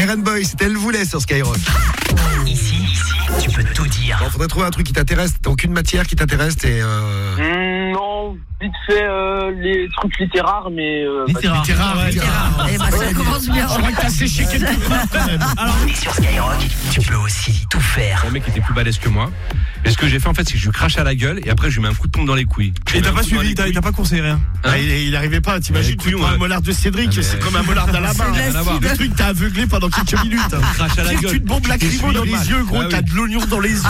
Iron Boy, c'était Elle voulait sur Skyrock. Ici, tu peux tout dire. Bon, faudrait trouver un truc qui t'intéresse. T'as aucune matière qui t'intéresse Non, vite fait les trucs littéraires, mais... littéraire. Eh ben, ça commence bien. Je crois que t'as séché quelques fois quand même. Alors, Et sur Skyrock, tu peux aussi tout faire. Le mec était plus balèze que moi. Et ce que j'ai fait en fait, c'est que je lui crache à la gueule et après je lui mets un coup de pompe dans les couilles. et t'as pas suivi, t'as pas conseillé rien. Hein Il arrivait pas, t'imagines, tu prends un molar de Cédric, Ah, mais- c'est comme un molar d'Alabama. C'est de l'acide. Le truc, t'as aveuglé pendant quelques minutes. Crache à la gueule. Tu te bombes lacrymo dans les yeux, gros, Ah oui. t'as de l'oignon dans les yeux.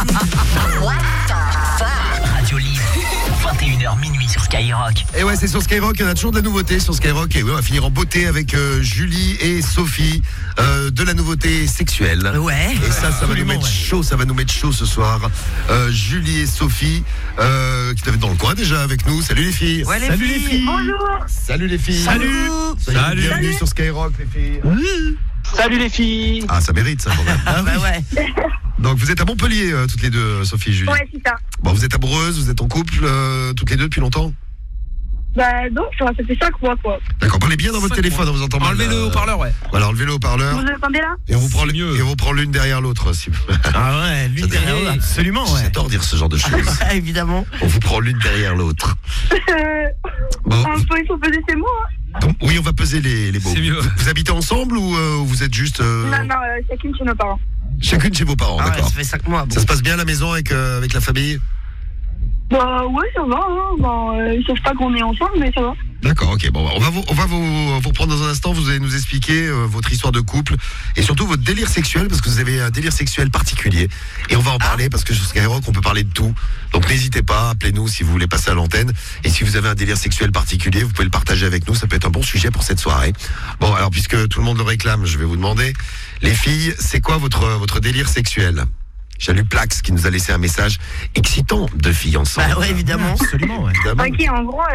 Radio Libre, 21h minuit sur Skyrock. Et ouais, c'est sur Skyrock, on a toujours de la nouveauté sur Skyrock. Et ouais, on va finir en beauté avec Julie et Sophie, de la nouveauté sexuelle. Ouais. Et ça va nous mettre chaud, ça va nous mettre chaud ce soir. Julie et Sophie, qui étaient dans le coin déjà avec nous. Salut les filles. Ouais, Salut les filles. Salut les filles. Salut. Soyez bienvenue sur Skyrock les filles. Salut les filles. Ah, ça mérite ça quand même. Bah ouais. Donc vous êtes à Montpellier toutes les deux, Sophie et Julie. Ouais, c'est ça. Bon, vous êtes amoureuses, vous êtes en couple toutes les deux depuis longtemps? Bah, donc, ça fait 5 mois, quoi. D'accord, parlez bien dans votre téléphone, on vous entend mal. Enlevez le haut-parleur, ouais. Voilà, enlevez le haut-parleur. Vous entendez là? Et on vous prend C'est mieux. et on vous prend l'une derrière l'autre. Si... Ah ouais, lui derrière l'autre. Absolument, ouais. J'adore dire ce genre de choses. Ouais, évidemment. On vous prend l'une derrière l'autre. Bon, Il faut peser ses mots, hein. donc, oui, on va peser les mots. C'est mieux. Vous habitez ensemble ou vous êtes juste Non, chacune chez nos parents. chacune chez vos parents, Ah ouais, d'accord. ça fait 5 mois. Bon. Ça se passe bien à la maison avec la famille? Bah, ouais, ça va, hein. Bon, ils savent pas qu'on est ensemble, mais ça va. D'accord, ok. Bon, on va vous reprendre dans un instant. Vous allez nous expliquer votre histoire de couple et surtout votre délire sexuel, parce que vous avez un délire sexuel particulier. Et on va en parler parce que sur Skyrock, on peut parler de tout. Donc n'hésitez pas, appelez-nous si vous voulez passer à l'antenne. Et si vous avez un délire sexuel particulier, vous pouvez le partager avec nous. Ça peut être un bon sujet pour cette soirée. Bon, alors puisque tout le monde le réclame, je vais vous demander, les filles, c'est quoi votre délire sexuel? J'ai lu Plax qui nous a laissé un message excitant de filles ensemble. Bah ouais, évidemment. Absolument, ouais. Évidemment. Ok, en gros,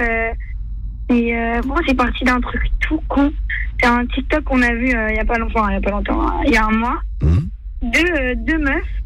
moi, c'est parti d'un truc tout con. C'est un TikTok qu'on a vu il y a pas longtemps, il y a un mois. Mhm. Deux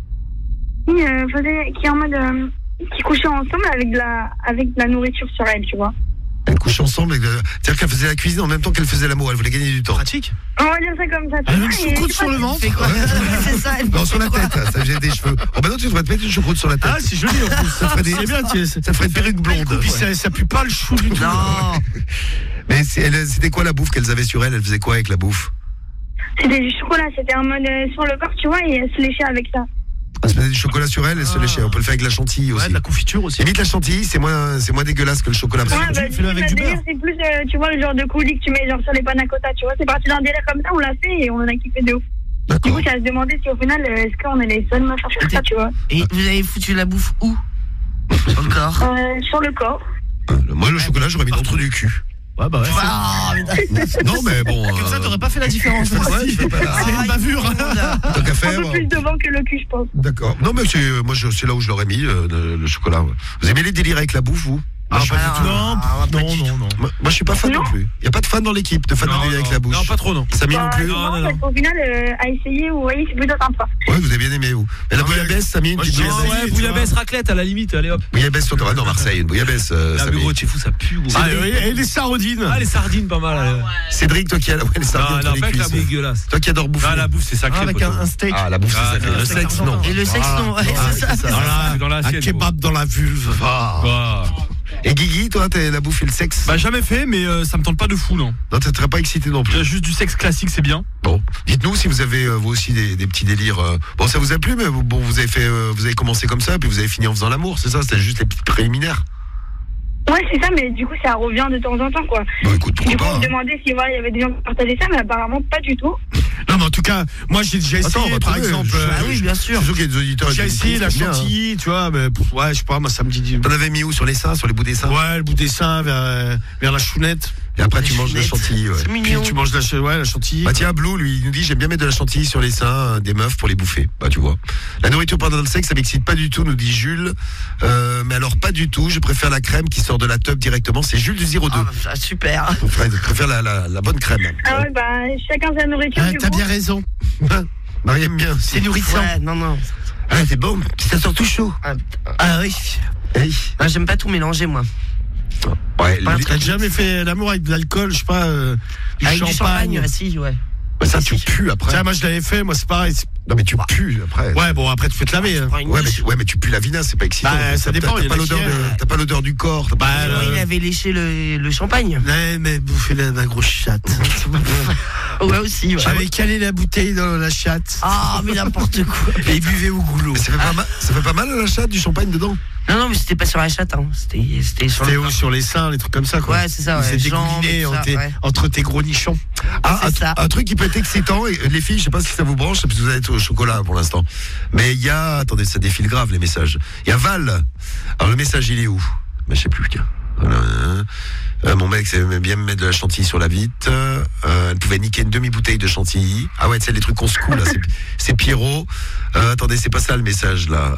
meufs qui en mode qui couchaient ensemble avec de la nourriture sur elles, tu vois. Elles couchent ensemble, c'est-à-dire qu'elle faisait la cuisine en même temps qu'elle faisait l'amour. Elle voulait gagner du temps. Pratique. On va dire ça comme ça. Elle a une choucroute sur le ventre. C'est quoi? C'est ça. elle Non, fait sur la quoi? tête, ça j'ai des cheveux. Oh bah non, tu devrais te mettre une choucroute sur la tête. Ah, c'est joli en plus. Ça ferait des- C'est bien, Ça ferait une perruque blonde. Puis ça pue pas le chou du tout. Non. Mais c'était quoi la bouffe qu'elles avaient sur elle? Elle faisait quoi avec la bouffe? C'était du chocolat, c'était un mode sur le corps, tu vois, et elles se léchaient avec ça. Elle se mettait du chocolat sur elle, elle se léchait. On peut le faire avec la chantilly aussi. Ouais, de la confiture aussi. Limite la chantilly, c'est moins dégueulasse que le chocolat. Ouais, que tu fais-le avec du beurre. c'est plus, tu vois, le genre de coulis que tu mets genre sur les panna cotta, tu vois. C'est parti d'un délire comme ça, on l'a fait et on en a kiffé de ouf. Du D'accord. coup, ça se demandait si au final, est-ce qu'on est les seuls meufs à faire ça, tu vois. Et vous avez foutu la bouffe où? Sur le corps. Sur le corps. Moi, le chocolat, j'aurais mis l'entre du cul. Ouais, bah ouais. Ah, mais Non, mais bon. Comme ça, t'aurais pas fait la différence. Ouais, je fais pas là. C'est une bavure. Tant qu'à Un faire. peu plus devant que le cul, je pense. D'accord. Non, mais c'est là où je l'aurais mis, le chocolat. Vous aimez les délires avec la bouffe, vous? Ah, pas du tout. Ah, pas du tout. Non. Moi, je suis pas fan non Non. plus. Il y a pas de fan dans l'équipe, de fan de délire avec la bouche. Non, pas trop, non. Samy non plus. Non, parce qu'au final, à essayer, vous voyez, c'est plutôt sympa. Ouais, vous avez bien aimé, vous. Mais la bouillabaisse, Samy, une Moi, petite je dis, bouillabaisse. Ouais, bouillabaisse raclette à la limite, allez hop. Bouillabaisse sur dans Marseille, une bouillabaisse, Ah, mais Samy. gros, t'es fou, ça pue, gros. Ah, et les sardines. Ah, les sardines, pas mal. allez. Cédric, toi qui as les sardines Non, entre les pas que la cuisses. dégueulasse. Toi qui adore bouffer. Ah, la bouffe, c'est sacré. Avec poteau. un steak. Ah, la bouffe, Ah, c'est sacré. non, Le c'est sexe, important. non. Et le sexe, non. Ouais, Ah, c'est ça. c'est ça. Voilà, c'est dans un l'assiette, kebab dans la vulve. Ah. Ah. Et Guigui, toi, t'as la bouffe et le sexe? Bah, jamais fait, mais ça me tente pas de fou, non. Non, t'es pas excité non plus. Juste du sexe classique, c'est bien. Bon, dites-nous si vous avez vous aussi des petits délires. Bon, ça vous a plu, mais bon, vous avez commencé comme ça, puis vous avez fini en faisant l'amour, c'est ça? C'était juste les petites préliminaires. Ouais, c'est ça, mais du coup, ça revient de temps en temps, quoi. Bon, écoute, pourquoi Du coup, pas? on me demandait si voilà, il y avait des gens qui partageaient ça, mais apparemment pas du tout. Non, mais en tout cas, moi j'ai déjà Attends, on essayé, va par trouver, exemple. Ah oui, bien Je sûr. suis sûr qu'il y a des auditeurs. et J'ai des essayé la auditrices qui aiment bien, hein. chantilly, tu vois, mais ouais, je sais pas, moi ça me dit. T'en avais mis où? Sur les seins, sur les bouts des seins? Ouais, le bout des seins vers la chounette. Et après, Les tu manges la chounettes. chantilly, ouais. C'est Puis mignon. tu manges la chantilly. Bah tiens, Blue, lui, il nous dit j'aime bien mettre de la chantilly sur les seins des meufs pour les bouffer. Bah tu vois. La nourriture pendant le sexe, ça m'excite pas du tout, nous dit Jules. Mais alors pas du tout, je préfère la crème qui sort de la tub directement. C'est Jules du 02. Ah, super. Je préfère la bonne crème. Ah ouais, bah, chacun sa nourriture, du T'as coup. bien raison. Marie aime bien. C'est nourrissant. Ouais, non. Ah, c'est bon, ça sort tout chaud. Ah oui. Hey. Ah, j'aime pas tout mélanger, moi. Ouais, Pas lui- T'as jamais fait l'amour avec de l'alcool, je sais pas, du Avec champagne. du champagne, ah, si, ouais. Bah, ça, tu pues après. Tiens, moi je l'avais fait, moi c'est pareil. Non, mais tu pues après. Ouais, bon, après tu peux te laver. hein. Ouais, mais tu pues la vinasse, c'est pas excitant. Bah, ça dépend, il y en a T'as pas l'odeur du corps. Bah, Il avait léché le champagne. Ouais, mais bouffer la grosse chatte. Ouais, aussi. Ouais. J'avais calé la bouteille dans la chatte. Ah, mais n'importe quoi. Et il buvait au goulot. Ça fait pas mal la chatte, du champagne dedans? Non, mais c'était pas sur la chatte, hein. C'était sur C'était le où? Sur les seins, les trucs comme ça, quoi. Ouais, c'est ça, ouais. Il s'est Jambes, dégouliné tout ça, ouais. entre tes gros nichons. C'est ça. Un truc qui peut être excitant, et les filles, je sais pas si ça vous branche, parce que vous êtes au chocolat pour l'instant. Mais il y a, attendez, ça défile grave les messages. Il y a Val. Alors le message, il est où? Mais je sais plus, tiens. Voilà. Mon mec aimait bien me mettre de la chantilly sur la vitre. Elle pouvait niquer une demi-bouteille de chantilly. Ah ouais, tu sais, les trucs qu'on secoue là, c'est Pierrot. Attendez, c'est pas ça le message là.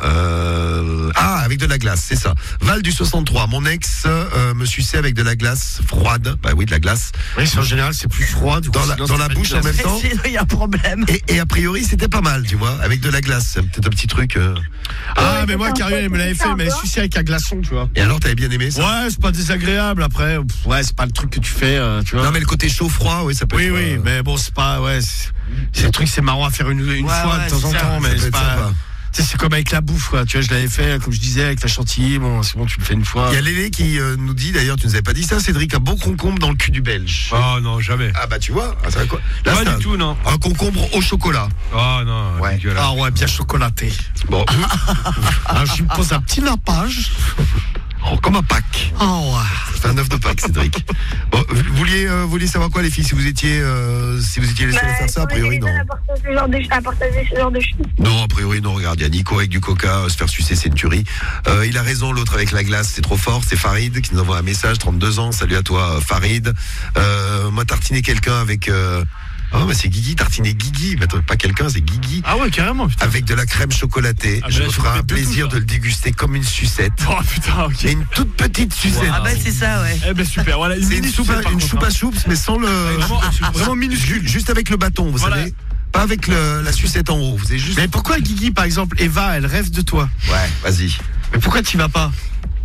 Avec de la glace, c'est ça. Val du 63. Mon ex me suçait avec de la glace froide. Bah oui, de la glace. Oui, en général, c'est plus froid. Du coup, Dans la bouche en même temps. Il y a un problème. Et a priori, c'était pas mal, tu vois, avec de la glace. C'est peut-être un petit truc. Ah, mais moi, Carrière, elle me l'avait fait, elle m'avait sucé avec un glaçon, tu vois. Et alors, t'avais bien aimé ça? Ouais, c'est pas désagréable après. Ouais, c'est pas le truc que tu fais, tu vois. Non, mais le côté chaud-froid, oui, ça peut être. Oui, mais bon, c'est pas. Ouais, c'est le truc, c'est marrant à faire une fois de temps en temps, mais c'est pas. Tu sais, c'est comme avec la bouffe, quoi. Tu vois, je l'avais fait, comme je disais, avec la chantilly. Bon, c'est bon, tu le fais une fois. Il y a Lélé qui nous dit, d'ailleurs, tu nous avais pas dit ça, Cédric, un bon concombre dans le cul du Belge. Oh non, jamais. Ah bah tu vois, ça va quoi? Là, Pas c'est du tout, non. un concombre au chocolat. Oh non, Ouais. dégueulasse. Ah ouais, bien chocolaté. Bon, Alors, je me pose un petit nappage. comme un pack. Oh ouais. C'est un œuf de Pâques, Cédric. Bon, vous vouliez savoir quoi, les filles, si vous étiez les seules à faire ça, a priori non. À partager ce genre de choses. Non, a priori non. Regarde, il y a Nico avec du coca, se faire sucer, c'est une tuerie. Il a raison, l'autre avec la glace, c'est trop fort. C'est Farid qui nous envoie un message, 32 ans. Salut à toi, Farid. Moi, tartiner quelqu'un avec. Oh, bah c'est Guigui, tartiner Guigui. Mais pas quelqu'un, c'est Guigui. Ah ouais, carrément, putain. Avec de la crème chocolatée. Ah, Je mais me là, ferai tu un fais de plaisir tout, ça. de le déguster comme une sucette. Oh putain, ok. Mais une toute petite sucette. Ah bah c'est ça, ouais. Eh ben super, voilà. C'est une soupe à choups, mais sans le. Vraiment minuscule. Juste avec le bâton, vous Voilà. savez. Pas avec la sucette en haut. Vous avez juste. Mais pourquoi Guigui, par exemple, Eva, elle rêve de toi? Ouais, vas-y. Mais pourquoi tu vas pas?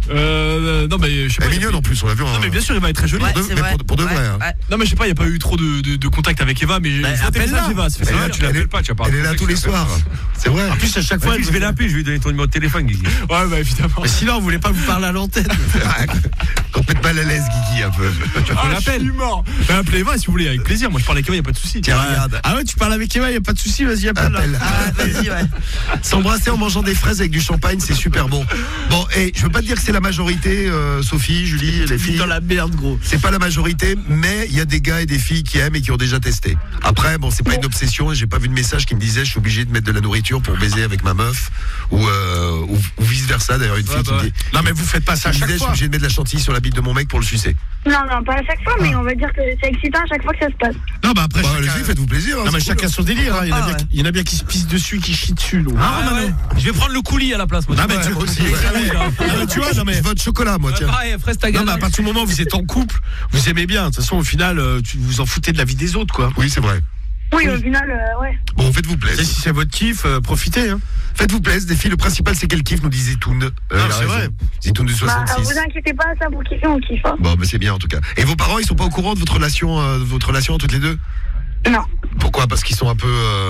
Non mais je sais Elle pas. est mignonne en plus, on l'a vu. Non mais bien sûr, Eva est très jolie. Ouais, de- c'est mais vrai. pour de vrai, Ouais, hein. ouais. Non mais je sais pas, il y a pas eu trop de contact avec Eva, mais Bah, je vois tes appelle-la. messages, Eva. Ça fait Elle est plaisir. là, Tu l'appelles pas, tu vas pas. Elle est là tous les soirs. C'est vrai. En plus, à chaque fois, Je vais l'appeler, je vais lui donner ton numéro de téléphone, Guigui. Ouais, bah évidemment. Mais sinon, on voulait pas vous parler à l'antenne. Complètement mal à l'aise, Guigui, un peu. Je l'appelle. Bah appelez Eva si vous voulez, avec plaisir. Moi je parle avec Eva, y a pas de souci. Tiens, regarde. Ah ouais, tu parles avec Eva, y a pas de souci, vas-y, appelle-la. Appelle. Ah, vas-y, ouais. S'embrasser en mangeant des fraises avec du champagne, c'est super bon. Bon, et je veux pas te dire que c'est la majorité, Sophie, Julie, les filles. Dans la merde, gros. C'est pas la majorité, mais il y a des gars et des filles qui aiment et qui ont déjà testé. Après, bon, c'est pas une obsession. J'ai pas vu de message qui me disait je suis obligé de mettre de la nourriture pour baiser avec ma meuf ou vice versa. D'ailleurs, une fille qui me dit. Non, mais vous faites pas ça à qui me chaque disait, je suis fois. obligé de mettre de la chantilly sur la bite de mon mec pour le sucer. Non, pas à chaque fois, mais on va dire que c'est excitant à chaque fois que ça se passe. Non, bah après, Bah, chacun... allez-y, faites-vous plaisir. hein, Non, mais c'est chacun cool. son délire. Hein. Ah, ouais. Il y en a bien qui se pissent dessus, qui chient dessus. Donc. Ah ouais. Je vais prendre le coulis à la place, moi. Non, mais Ouais, tu moi aussi, ouais. tu vois, non, mais. Je vote chocolat, moi, tiens. Pareil, fraise ta Non, gueule. mais à partir du moment où vous êtes en couple, vous aimez bien. De toute façon, au final, tu vous en foutez de la vie des autres, quoi. Oui, c'est vrai. Oui, au final, ouais. Bon, faites-vous Et plaisir. si c'est votre kiff, profitez. Hein. Faites-vous plaisir, des filles. Le principal, c'est qu'elle kiffe, nous dit Zitoun. Il a c'est raison. vrai. Zitoun du Bah, 66. vous inquiétez pas, ça pour kiffer, on kiffe. Hein. Bon, mais c'est bien en tout cas. Et vos parents, ils sont pas au courant de votre relation toutes les deux? Non. Pourquoi? Parce qu'ils sont un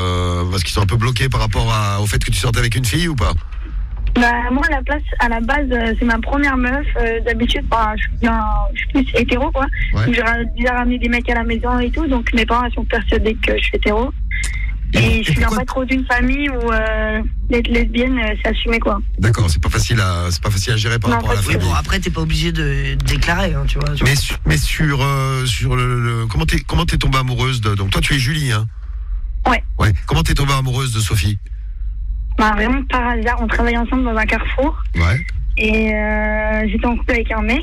peu bloqués par rapport au fait que tu sortais avec une fille ou pas? Bah, moi, à la base, c'est ma première meuf. D'habitude, bah, je suis plus hétéro, quoi. Ouais. Donc, j'ai déjà ramené des mecs à la maison et tout. Donc, mes parents ils sont persuadés que je suis hétéro. Et je viens pourquoi- pas trop d'une famille où d'être lesbienne, c'est assumé, quoi. D'accord, c'est pas facile à gérer par Non, rapport à la pas du Oui, famille. bon, après, t'es pas obligé de déclarer, hein, tu vois. Mais sur le comment t'es tombée amoureuse de, donc toi tu es Julie, hein? Ouais. Ouais. Comment t'es tombée amoureuse de Sophie? Bah, vraiment par hasard, on travaillait ensemble dans un carrefour. Ouais. Et j'étais en couple avec un mec.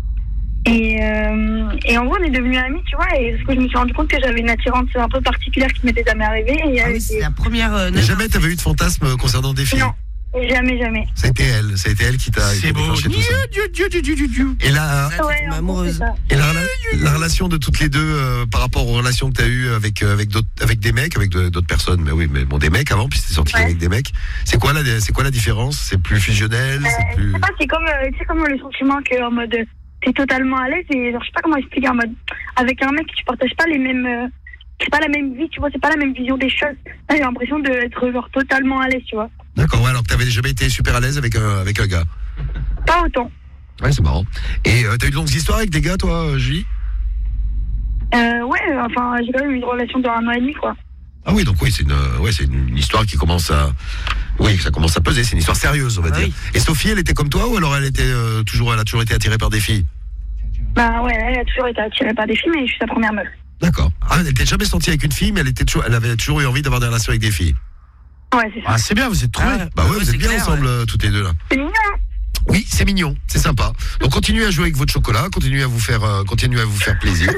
Et en gros, on est devenus amis, tu vois. Et parce que je me suis rendu compte que j'avais une attirance un peu particulière qui m'était jamais arrivée. Et Ah oui, c'est la première. Mais jamais t'avais eu de fantasme concernant des filles? Non, jamais. Ça a été elle qui t'a C'est beau. déclenché tout ça. Et là, Là, Ouais, t'es en gros, amoureuse. c'est ça. et la relation de toutes les deux par rapport aux relations que t'as eues avec des mecs, avec d'autres personnes, mais oui, mais bon, des mecs avant, puis t'es sorti Ouais. avec des mecs. C'est quoi la différence? C'est plus fusionnel, c'est Je plus. sais pas, c'est comme, tu sais, comme le sentiment que en mode t'es totalement à l'aise et genre, je sais pas comment expliquer, en mode avec un mec tu partages pas les mêmes c'est pas la même vie, tu vois, c'est pas la même vision des choses. Là, j'ai l'impression d'être genre totalement à l'aise, tu vois. D'accord, ouais, alors que t'avais jamais été super à l'aise avec un gars. Pas autant. Ouais, c'est marrant. Et t'as eu de longues histoires avec des gars, toi, Julie? Ouais, enfin, j'ai quand même eu une relation de 1 an et demi, quoi. Ah oui, donc oui, c'est une histoire qui commence à... Oui, ça commence à peser, c'est une histoire sérieuse, on va dire. Oui. Et Sophie, elle était comme toi ou alors elle a toujours été attirée par des filles? Bah ouais, elle a toujours été attirée par des filles, mais je suis sa première meuf. D'accord. Ah, elle n'était jamais sortie avec une fille, mais elle avait toujours eu envie d'avoir des relations avec des filles. Ouais, c'est ça. Ah, c'est bien, vous êtes trouvés. Bah ouais, vous êtes bien ensemble, toutes les deux là. C'est mignon, hein? Oui, c'est mignon, c'est sympa. Donc continuez à jouer avec votre chocolat, continuez à vous faire plaisir.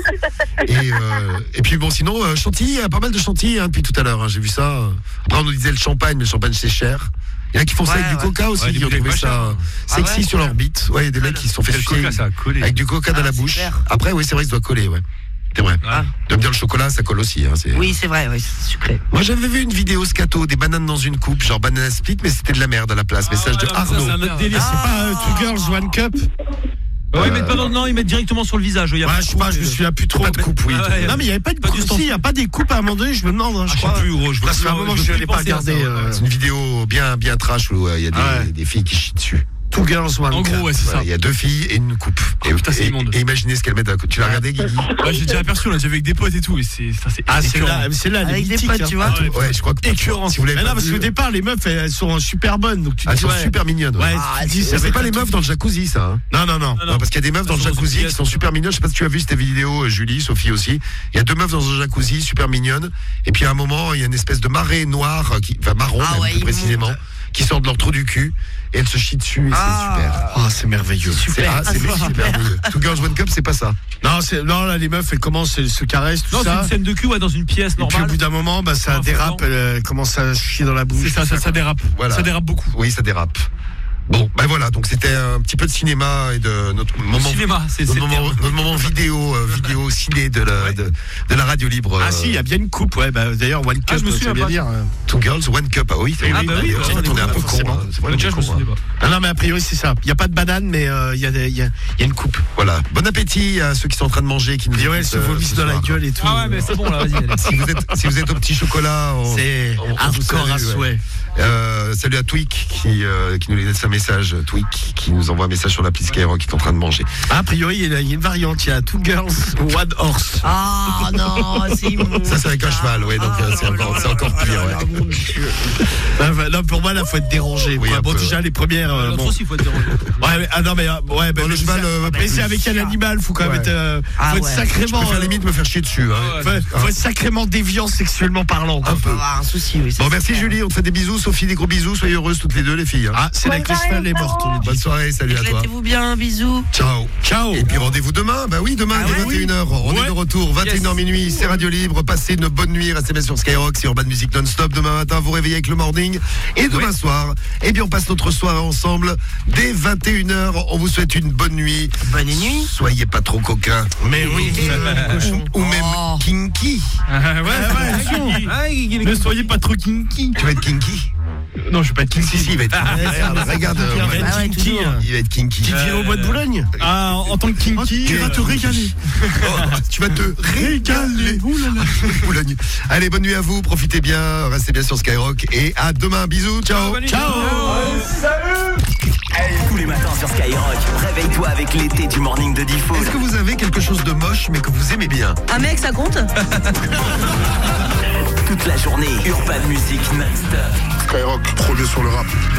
Et puis bon, sinon Chantilly, il y a pas mal de Chantilly depuis tout à l'heure. Hein, j'ai vu ça. Après on nous disait le champagne, mais le champagne c'est cher. Il y en a qui font ça avec du coca aussi, qui ont trouvé ça sexy sur leur bite. Ouais, il y a des mecs qui se sont fait sucer avec du coca dans la bouche. Après, oui, c'est vrai que ça doit coller, ouais. C'est vrai. J'aime bien le chocolat, ça colle aussi. Hein, oui, c'est vrai, oui, c'est sucré. Moi, j'avais vu une vidéo scato, des bananes dans une coupe, genre banana split, mais c'était de la merde à la place. Message de Arnaud. C'est un autre délire, c'est pas Two Girls, One Cup. Ouais, ils mettent pas non, ils mettent directement sur le visage. Je sais pas, je me souviens plus trop. Pas de coupe, oui. Non, mais il y avait pas de coupe. Si, il y a pas des coupes à un moment donné, je me demande. Je crois plus, gros. Ça fait un moment que je l'ai pas regardé. C'est une vidéo bien trash où il y a des filles qui chient dessus. Two Girls, One Cup. En gros, ouais, c'est ça. Il y a 2 filles et une coupe. Et imaginez ce qu'elles mettent à côté. Tu l'as regardé, Guigui? Ouais, j'ai déjà aperçu, on l'a déjà vu avec des potes et tout. Et c'est là, avec des potes, tu vois. Ouais, je crois que écœurant. Si vous voulez. Mais non, parce qu'au départ, les meufs, elles sont super bonnes. Donc elles sont super mignonnes. Ouais, c'est pas les meufs dans le jacuzzi, ça. Non. Parce qu'il y a des meufs dans le jacuzzi qui sont super mignonnes. Je sais pas si tu as vu cette vidéo, Julie, Sophie aussi. Il y a 2 meufs dans un jacuzzi super mignonnes. Et puis à un moment, il y a une espèce de marée noire, marron, plus précisément, qui sort de leur trou du cul. Et elle se chie dessus et c'est super. Ah, c'est merveilleux. C'est merveilleux. Two Girls One Cup, c'est pas ça. Non, là, les meufs, elles commencent, elles se caressent, tout ça. Non, c'est une scène de cul, dans une pièce normale. Et puis au bout d'un moment, ça dérape, elle commence à chier dans la bouche. C'est ça dérape. Voilà. Ça dérape beaucoup. Oui, ça dérape. Bon, voilà, donc c'était un petit peu de cinéma et de notre moment vidéo ciné de la radio libre. Ah si, il y a bien une coupe, ouais. D'ailleurs, One Cup, je me dire. Two Girls, One Cup, oui. On est un peu con. Non, mais a priori c'est ça. Il y a pas de banane, mais il y a une coupe. Voilà. Bon appétit à ceux qui sont en train de manger, qui nous se vomissent dans la gueule et tout. Ah ouais, mais c'est bon là, vas-y. Si vous êtes au petit chocolat, c'est hardcore à souhait. Salut à Twig qui nous laisse un message. Twig qui nous envoie un message sur l'appli Skyrock qui est en train de manger. A priori, il y a une variante. Il y a Two Girls, One Horse. Ah non, c'est immonde. Ça, c'est avec un cheval, ouais. Donc c'est encore pire. Ouais. Non, pour moi, là, faut être dérangé. Oui, bon, déjà les premières. Bon. Aussi, faut être dérangé. Ouais, le cheval. Mais c'est avec un animal. Faut quand même être. Faut être sacrément. Je préfère limite me faire chier dessus. Faut être sacrément déviant sexuellement parlant. Un peu. Un souci, oui. Bon, merci Julie. On te fait des bisous. Sophie, des gros bisous. Soyez heureuses toutes les deux, les filles. Ah, c'est là que le cheval est mort. Bonne soirée, salut à toi. Éclatez-vous bien, bisous. Ciao. Et puis rendez-vous demain. Bah oui, demain, dès 21h. On est de retour, 21h minuit, c'est Radio Libre. Passez une bonne nuit, restez bien sur Skyrock, c'est Urban Music non-stop. Demain matin, vous réveillez avec le morning. Et demain soir, on passe notre soirée ensemble dès 21h. On vous souhaite une bonne nuit. Bonne nuit. Soyez pas trop coquins. Mais oui. Ou même kinky. Ne soyez pas trop kinky. Tu vas être kinky? Non, je vais pas être kinky. Si, il va être kinky. Regarde, il va être kinky. Tu viens au bois de Boulogne? Ah, en tant que kinky. Tu vas te régaler. Tu vas te régaler. Boulogne. Allez, bonne nuit à vous. Profitez bien. Restez bien sur Skyrock. Et à demain. Bisous. Ciao. Salut. Tous les matins sur Skyrock, réveille-toi avec l'été du morning de Diffoul. Est-ce que vous avez quelque chose de moche mais que vous aimez bien? Un mec, ça compte? Toute la journée, Urban Music non-stop. Skyrock, premier sur le rap.